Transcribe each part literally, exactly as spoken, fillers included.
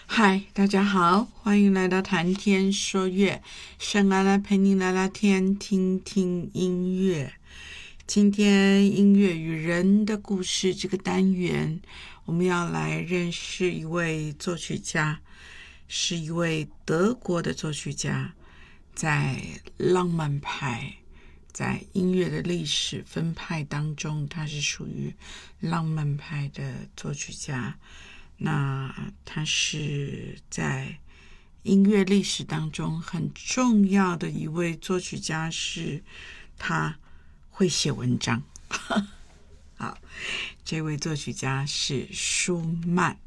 嗨，大家好，欢迎来到谈天说乐，圣安来陪你聊聊天，听听音乐。今天音乐与人的故事这个单元，我们要来认识一位作曲家，是一位德国的作曲家，在浪漫派，在音乐的历史分派当中，他是属于浪漫派的作曲家。那他是在音乐历史当中很重要的一位作曲家，是他会写文章。好，这位作曲家是舒曼。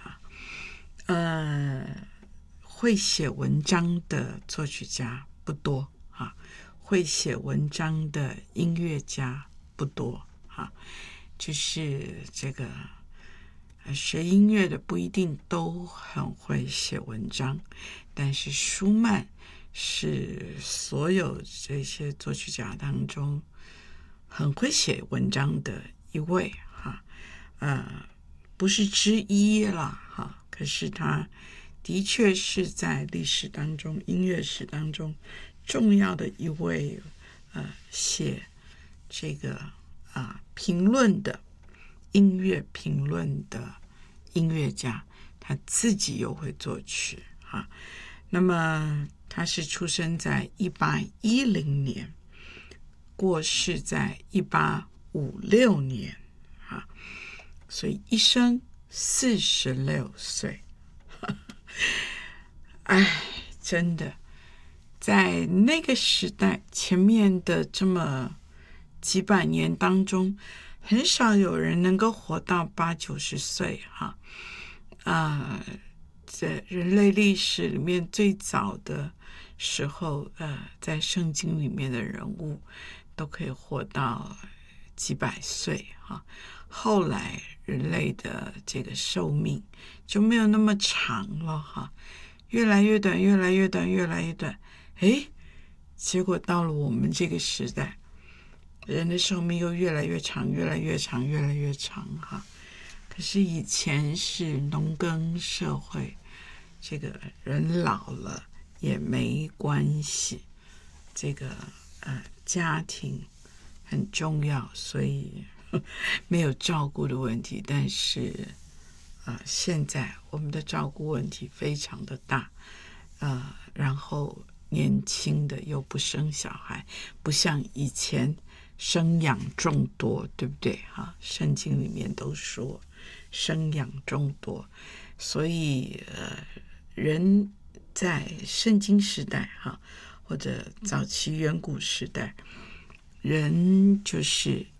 呃，会写文章的作曲家不多哈，会写文章的音乐家不多哈，就是这个。学音乐的不一定都很会写文章，但是舒曼是所有这些作曲家当中很会写文章的一位哈，呃，不是之一啦哈，可是他的确是在历史当中、音乐史当中重要的一位呃写这个啊、呃、评论的。音乐评论的音乐家，他自己又会作曲哈。那么他是出生在一八一零年，过世在一八五六年哈，所以一生四十六岁。哎，真的，在那个时代，前面的这么几百年当中。很少有人能够活到八九十岁哈，啊、呃，在人类历史里面最早的时候，呃，在圣经里面的人物都可以活到几百岁哈。后来人类的这个寿命就没有那么长了哈，越来越短，越来越短，越来越短。诶，结果到了我们这个时代。人的寿命又越来越长，越来越长，越来越长哈。可是以前是农耕社会，这个人老了也没关系，这个呃家庭很重要，所以没有照顾的问题。但是呃现在我们的照顾问题非常的大，呃，然后年轻的又不生小孩，不像以前。生养众多，对不对哈？圣经里面都说生养众多，所以呃，人在圣经时代哈，或者早期远古时代，人就是